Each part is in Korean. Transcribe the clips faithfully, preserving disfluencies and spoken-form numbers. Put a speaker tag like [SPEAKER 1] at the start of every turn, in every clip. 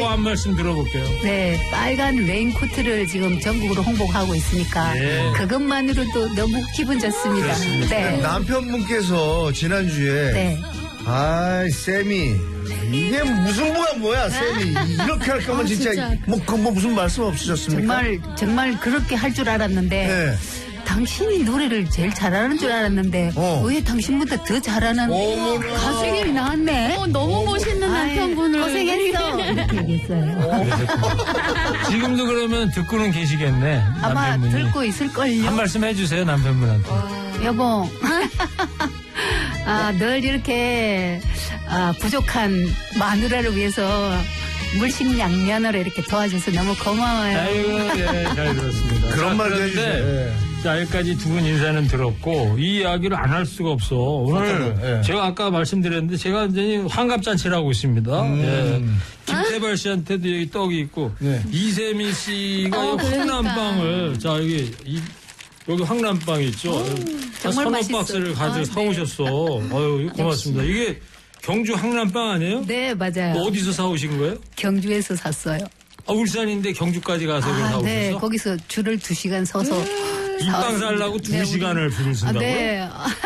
[SPEAKER 1] 한 말씀 들어볼게요.
[SPEAKER 2] 네, 빨간 레인코트를 지금 전국으로 홍보하고 있으니까
[SPEAKER 1] 네.
[SPEAKER 2] 그것만으로도 너무 기분 좋습니다.
[SPEAKER 1] 그렇습니다.
[SPEAKER 2] 네.
[SPEAKER 3] 남편분께서 지난주에
[SPEAKER 2] 네.
[SPEAKER 3] 아이 쌤이 이게 무슨 뭐야 뭐야 쌤이 이렇게 할 거면
[SPEAKER 2] 아,
[SPEAKER 3] 진짜,
[SPEAKER 2] 진짜.
[SPEAKER 3] 뭐, 그, 뭐 무슨 말씀 없으셨습니까?
[SPEAKER 2] 정말 정말 그렇게 할 줄 알았는데
[SPEAKER 3] 네.
[SPEAKER 2] 당신이 노래를 제일 잘하는 줄 알았는데
[SPEAKER 3] 어.
[SPEAKER 2] 왜 당신보다 더 잘하는
[SPEAKER 3] 어머나.
[SPEAKER 2] 가수님이 나왔네.
[SPEAKER 4] 어, 너무 멋있는
[SPEAKER 2] 아이,
[SPEAKER 4] 남편분을.
[SPEAKER 2] 고생했어. 이렇게 얘기했어요.
[SPEAKER 1] 지금도 그러면 듣고는 계시겠네.
[SPEAKER 2] 아마
[SPEAKER 1] 남편분이.
[SPEAKER 2] 듣고 있을걸요.
[SPEAKER 1] 한 말씀 해주세요, 남편분한테.
[SPEAKER 2] 여보, 아, 늘 이렇게 아, 부족한 마누라를 위해서 물심양면으로 이렇게 도와줘서 너무 고마워요.
[SPEAKER 1] 아이고, 예, 잘 들었습니다.
[SPEAKER 3] 그런
[SPEAKER 1] 자,
[SPEAKER 3] 말도
[SPEAKER 1] 그런데
[SPEAKER 3] 해주세요.
[SPEAKER 1] 자, 여기까지 두 분 인사는 들었고, 이 이야기를 안 할 수가 없어. 오늘
[SPEAKER 3] 어떤 거? 예.
[SPEAKER 1] 제가 아까 말씀드렸는데, 제가 완전히 환갑잔치를 하고 있습니다.
[SPEAKER 3] 음.
[SPEAKER 1] 예. 김태발 씨한테도 여기 떡이 있고,
[SPEAKER 3] 네.
[SPEAKER 1] 이세미 씨가
[SPEAKER 4] 어,
[SPEAKER 1] 여기
[SPEAKER 4] 그러니까.
[SPEAKER 1] 황남빵을, 자, 여기, 이, 여기 황남빵 있죠?
[SPEAKER 2] 정말
[SPEAKER 1] 서너
[SPEAKER 2] 맛있어요.
[SPEAKER 1] 박스를 가지고
[SPEAKER 2] 아, 네.
[SPEAKER 1] 사오셨어. 아유, 고맙습니다. 이게 경주 황남빵 아니에요?
[SPEAKER 2] 네, 맞아요.
[SPEAKER 1] 뭐 어디서 사오신 거예요?
[SPEAKER 2] 경주에서 샀어요.
[SPEAKER 1] 아, 울산인데 경주까지 가서 그걸
[SPEAKER 2] 아,
[SPEAKER 1] 사오셨어?
[SPEAKER 2] 네, 거기서 줄을 두 시간 서서.
[SPEAKER 1] 이 빵 살라고 두
[SPEAKER 2] 네,
[SPEAKER 1] 시간을
[SPEAKER 2] 우리-
[SPEAKER 1] 줄을
[SPEAKER 2] 아,
[SPEAKER 1] 쓴다고요?
[SPEAKER 2] 네.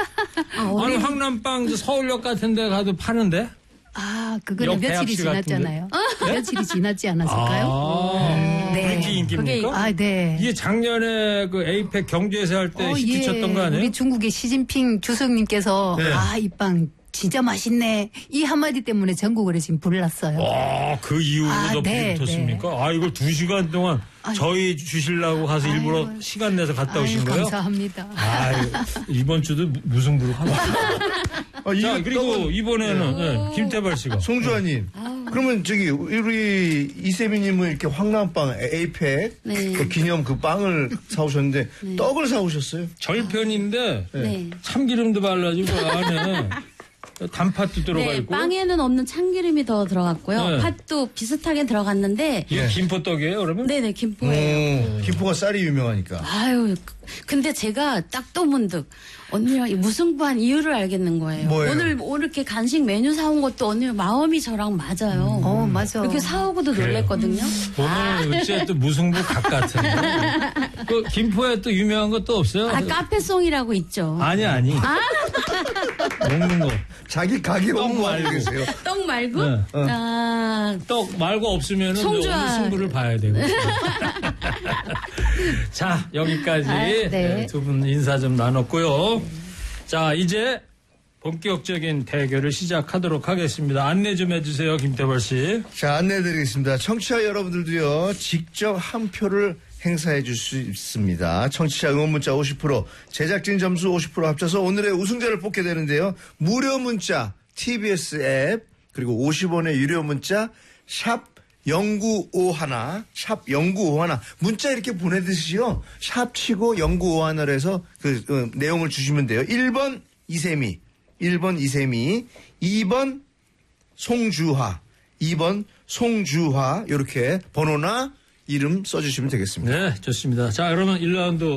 [SPEAKER 1] 아니, 황남빵 저 서울역 같은 데 가도 파는데?
[SPEAKER 2] 아, 그거는
[SPEAKER 1] 역
[SPEAKER 2] 며칠이
[SPEAKER 1] 대합실 같은데?
[SPEAKER 2] 지났잖아요. 며칠이 지났지 않았을까요?
[SPEAKER 1] 아,
[SPEAKER 2] 네.
[SPEAKER 1] 그렇게 인기입니까?
[SPEAKER 2] 아, 네.
[SPEAKER 1] 이게 작년에 그 에이펙 경주에서 할 때
[SPEAKER 2] 어,
[SPEAKER 1] 히트
[SPEAKER 2] 예.
[SPEAKER 1] 쳤던 거 아니에요?
[SPEAKER 2] 우리 중국의 시진핑 주석님께서
[SPEAKER 3] 네.
[SPEAKER 2] 아, 이 빵 진짜 맛있네. 이 한마디 때문에 전국으로 지금 불났어요.
[SPEAKER 1] 와, 그 이후로
[SPEAKER 2] 아,
[SPEAKER 1] 더
[SPEAKER 2] 네,
[SPEAKER 1] 붙었습니까? 아, 이걸 두 시간 동안
[SPEAKER 2] 아유.
[SPEAKER 1] 저희 주실라고 가서 일부러
[SPEAKER 2] 아유.
[SPEAKER 1] 시간 내서 갔다
[SPEAKER 2] 아유,
[SPEAKER 1] 오신 거예요?
[SPEAKER 2] 감사합니다.
[SPEAKER 1] 아유, 이번 주도 무- 무승부로 가면.
[SPEAKER 3] 아,
[SPEAKER 1] 자,
[SPEAKER 3] 이거
[SPEAKER 1] 그리고
[SPEAKER 3] 떡은
[SPEAKER 1] 이번에는 네, 김태발 씨가.
[SPEAKER 3] 송주환님, 그러면 저기 우리 이세미님은 이렇게 황남빵 에이펙
[SPEAKER 4] 네.
[SPEAKER 3] 그 기념 그 빵을 사오셨는데 떡을 사오셨어요?
[SPEAKER 1] 절편인데
[SPEAKER 4] 네.
[SPEAKER 1] 참기름도 발라주고 안에 단팥도 들어가
[SPEAKER 4] 네,
[SPEAKER 1] 있고.
[SPEAKER 4] 빵에는 없는 참기름이 더 들어갔고요.
[SPEAKER 1] 네.
[SPEAKER 4] 팥도 비슷하게 들어갔는데.
[SPEAKER 1] 이게 김포떡이에요, 그러면?
[SPEAKER 4] 네네, 김포예요.
[SPEAKER 3] 음, 김포가 쌀이 유명하니까.
[SPEAKER 4] 아유, 그- 근데 제가 딱 또 문득 언니랑 이 무승부한 이유를 알겠는 거예요.
[SPEAKER 3] 뭐예요?
[SPEAKER 4] 오늘 오늘 이렇게 간식 메뉴 사온 것도 언니 마음이 저랑 맞아요.
[SPEAKER 2] 어, 맞아.
[SPEAKER 4] 이렇게 사오고도
[SPEAKER 1] 그래요.
[SPEAKER 4] 놀랬거든요.
[SPEAKER 1] 오늘 어쨌든 무승부 각 같은데. 그 김포에 또 유명한 것도 없어요?
[SPEAKER 4] 아, 카페송이라고 있죠.
[SPEAKER 1] 아니, 아니. 먹는 거.
[SPEAKER 3] 자기 가게
[SPEAKER 1] 떡
[SPEAKER 3] 홍보하고
[SPEAKER 1] 말고.
[SPEAKER 3] 계세요.
[SPEAKER 4] 떡 말고?
[SPEAKER 1] 네.
[SPEAKER 4] 아,
[SPEAKER 1] 떡 말고 없으면
[SPEAKER 4] 송주환.
[SPEAKER 1] 오늘 승부를 봐야 되고. 자, 여기까지
[SPEAKER 2] 아, 네.
[SPEAKER 1] 두 분 인사 좀 나눴고요. 자, 이제 본격적인 대결을 시작하도록 하겠습니다. 안내 좀 해주세요, 김태벌 씨.
[SPEAKER 3] 자, 안내해드리겠습니다. 청취자 여러분들도요, 직접 한 표를 행사해 줄 수 있습니다. 청취자 응원 문자 오십 퍼센트, 제작진 점수 오십 퍼센트 합쳐서 오늘의 우승자를 뽑게 되는데요. 무료 문자, 티비에스 앱, 그리고 오십 원의 유료 문자, 샵 영구오일, 샵 영구오일. 문자 이렇게 보내듯이요. 샵 치고 영구오일로 해서 그, 그 내용을 주시면 돼요. 일 번 이세미, 일 번 이세미, 이 번 송주화, 이 번 송주화, 이렇게 번호나 이름 써주시면 되겠습니다.
[SPEAKER 1] 네, 좋습니다. 자, 그러면 일 라운드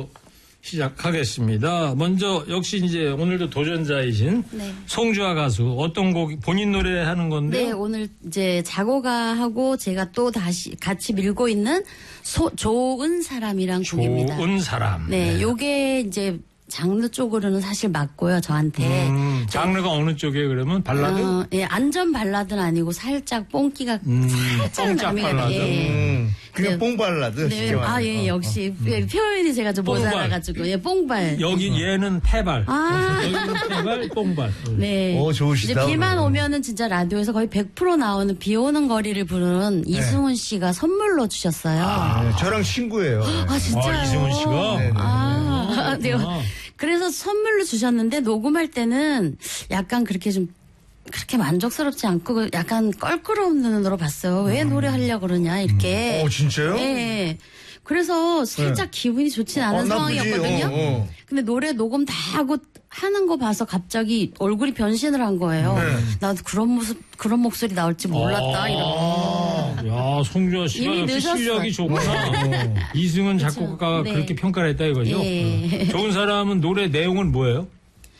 [SPEAKER 1] 시작하겠습니다. 먼저 역시 이제 오늘도 도전자이신
[SPEAKER 4] 네.
[SPEAKER 1] 송주아 가수 어떤 곡 본인 노래 하는 건데
[SPEAKER 4] 네, 오늘 이제 작곡가하고 제가 또 다시 같이 밀고 있는 소, 좋은 사람이란 곡입니다.
[SPEAKER 1] 좋은 사람.
[SPEAKER 4] 네, 요게 이제 장르 쪽으로는 사실 맞고요, 저한테.
[SPEAKER 1] 음, 장르가 어느 쪽이에요, 그러면? 발라드?
[SPEAKER 4] 어, 예, 안전 발라드는 아니고 살짝 뽕기가
[SPEAKER 1] 음,
[SPEAKER 4] 살짝
[SPEAKER 1] 뽕짝
[SPEAKER 4] 남이가
[SPEAKER 1] 발라드.
[SPEAKER 4] 예.
[SPEAKER 3] 음, 그냥
[SPEAKER 4] 네.
[SPEAKER 3] 뽕발라드.
[SPEAKER 4] 네,
[SPEAKER 3] 쉽게
[SPEAKER 4] 아,
[SPEAKER 3] 말해서.
[SPEAKER 4] 예,
[SPEAKER 3] 어,
[SPEAKER 4] 역시 예, 표현이 제가 좀
[SPEAKER 1] 뽕발.
[SPEAKER 4] 모자라가지고 예, 뽕발.
[SPEAKER 1] 여기 얘는 패발.
[SPEAKER 4] 아.
[SPEAKER 1] 여기는 패발, 뽕발.
[SPEAKER 4] 네.
[SPEAKER 3] 오, 좋으시다,
[SPEAKER 4] 이제 비만
[SPEAKER 3] 오늘.
[SPEAKER 4] 오면은 진짜 라디오에서 거의 백 퍼센트 나오는 비 오는 거리를 부르는 이승훈 씨가 선물로 주셨어요. 아,
[SPEAKER 3] 네, 저랑 친구예요. 네.
[SPEAKER 4] 진짜요?
[SPEAKER 1] 아, 이승훈 씨가?
[SPEAKER 3] 네네.
[SPEAKER 4] 아, 네.
[SPEAKER 1] 그렇구나.
[SPEAKER 4] 그래서 선물로 주셨는데 녹음할 때는 약간 그렇게 좀 그렇게 만족스럽지 않고 약간 껄끄러운 눈으로 봤어요. 왜 노래하려고 그러냐 이렇게.
[SPEAKER 3] 어, 진짜요?
[SPEAKER 4] 네. 그래서 살짝 기분이 좋진 않은
[SPEAKER 3] 어, 나쁘지.
[SPEAKER 4] 상황이었거든요.
[SPEAKER 3] 어, 어.
[SPEAKER 4] 근데 노래 녹음 다 하고 하는 거 봐서 갑자기 얼굴이 변신을 한 거예요.
[SPEAKER 3] 네.
[SPEAKER 4] 나도 그런 모습, 그런 목소리 나올지 몰랐다.
[SPEAKER 1] 아.
[SPEAKER 4] 이런.
[SPEAKER 1] 야, 송주아 씨가
[SPEAKER 4] 이미
[SPEAKER 1] 역시
[SPEAKER 4] 늦었어요.
[SPEAKER 1] 실력이 좋구나. 이승훈 작곡가가
[SPEAKER 4] 네.
[SPEAKER 1] 그렇게 평가를 했다 이거죠?
[SPEAKER 4] 예.
[SPEAKER 1] 어. 좋은 사람은 노래 내용은 뭐예요?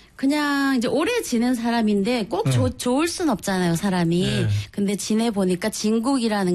[SPEAKER 4] 그냥 이제 오래 지낸 사람인데 꼭 조- 좋을 순 없잖아요, 사람이.
[SPEAKER 1] 네.
[SPEAKER 4] 근데 지내 보니까 진국이라는